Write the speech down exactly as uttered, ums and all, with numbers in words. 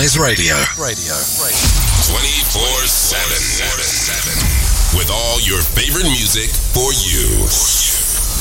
Sunrise Radio. Radio. twenty-four seven. With all your favorite music for you.